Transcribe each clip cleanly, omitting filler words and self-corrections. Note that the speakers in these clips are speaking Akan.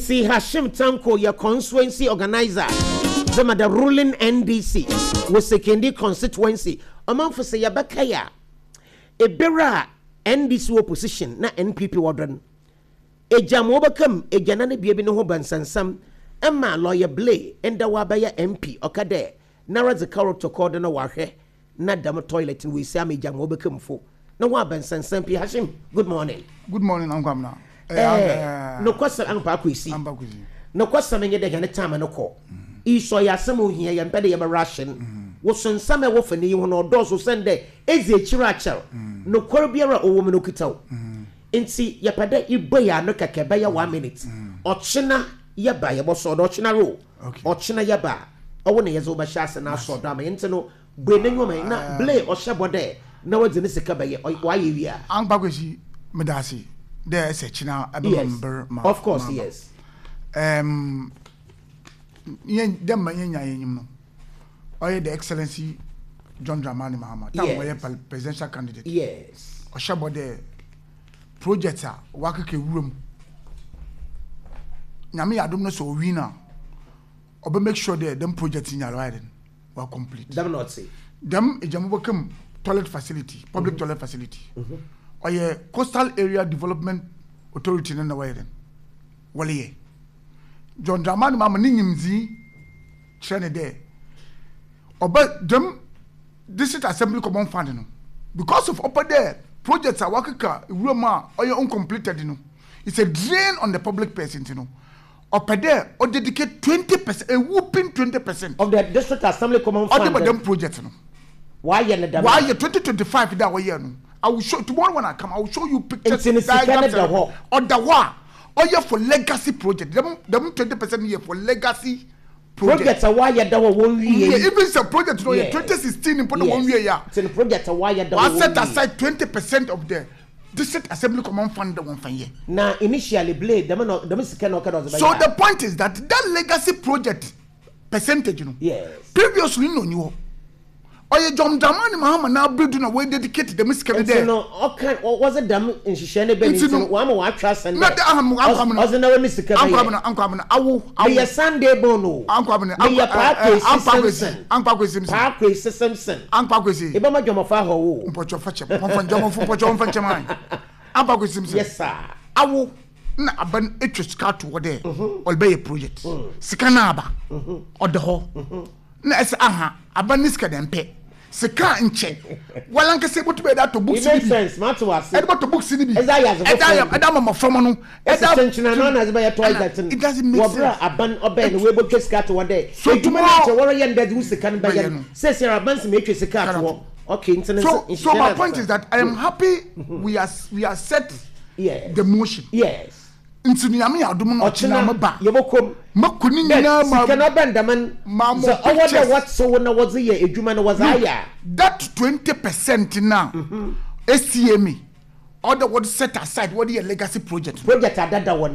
See Hashim Tanko, your constituency organizer. The ruling NDC was secondary constituency. Among for say Yabakaya. A bera NDC opposition, na NPP wadran. A jam overcome a janani baby no bansan sam. Emma lawyer Blay and the Wabaya MP Okade. Nara the character called no wahe. Na dam toilet we say me jam overcome for. No wabansan sampi Hashim. Good morning. Good morning, I'm coming now. No question, I'm back with you. No question, any day, any time, no call. Iso ya samu here, and better your ration. Was on some of any one or those who send there. Is a chiracher. No corbiera or woman who could tell. And see, ya pada you boya no kakabaya 1 minute. Or china yaba, ya boss or china row. Or china yaba. Or one years over shas and I saw dama inteno. Brennan woman, not blay or shabode. No one's in this cabaya or why you are. I'm back with you, Medasi. There's a china, of course, yes. Them or the Excellency John Dramani Mahama, yes. Presidential candidate. Yes. Or Shabode projects are working room. Nami, I don't know so winner. Or make sure that them projects in your riding were complete. Them not say. Them a Jamubakum toilet facility, public toilet facility. Or a coastal area development authority in the way then. Wally John Dramani Mama Ningimzi Chene there. Or but them district assembly common funding. Because of upper there, projects are working Roma or your uncompleted, you know. It's a drain on the public person, you know. Upper there or dedicate 20%, a whooping 20% of the district assembly common funding. Or them projects, you know. Why you 2025 that way, you know. I will show tomorrow when I come. I will show you pictures in Canada or the war or yeah for legacy project. Them 20% here for legacy projects. A why you don't want even some project no 2016 in put 1 year yeah. So the project a why you don't. I set aside 20% of the district assembly command fund the 1 year. Now initially blade them no them is kind of. So the point is that legacy project percentage you know. Yes. Previously no you. Or you John Dramani Mahama now building a way dedicated the miscarriage there. No, okay, was it dam in Shishane Benson? One more trust and not I'm coming. I was never Mr. I'm coming. I will be a Sunday bono. I'm coming. I'm Simpson. Parkway Simpson. I'm Parkway. Ibama Jomafaho. Put your fetch. Put your fetch mine. I'm Parkway Simpson. Yes, sir. I will. Na aban interest card to what there. Or be a project. Sikanaba. Or the whole. Na es aha aban niska dem pe. Seka nche wala nke se botu be that to book it makes sense matter was e to book city bi edam mo from no edam no na be toy that it doesn't make sense wobra aban oben we bo twesika to wode so tomorrow to wora yenda du sika ba yen say aban se me twesika to okay internet so my point is that I am happy we are set the motion yes into nyame adom no china maba yebokom makuni nyina ma kana bandaman so awada what so na was here edwuma na was higher that 20% now SCME or the what set aside what the legacy project adada one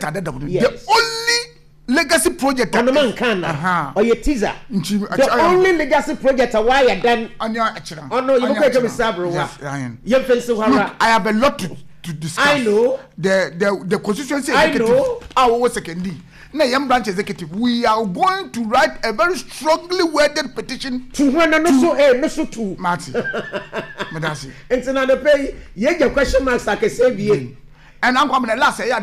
the only legacy project and man can or your teaser the only legacy project why you done anya achira oh no you go to sabro you face hara I have a lot to discuss. I know the constituency executive. Our secondary. Now, young branch executive, we are going to write a very strongly worded petition to no so to Marty. Madasi. It's another pay. Your question marks like a savior. And I'm coming the last year.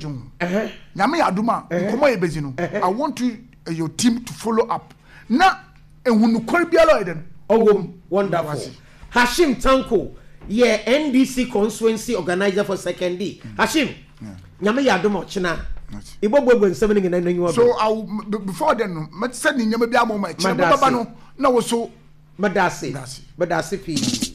Yami Aduma, I want your team to follow up. Now, and when you call Bialoiden, oh, wonderful. Hashim Tanko. Yeah, NDC constituency organizer for second D. Hashim, nyame yadomo china. Ibobwe nsem ni na nyu. So before then, me send nyame bia mo ma china baba no na wo so madase fi.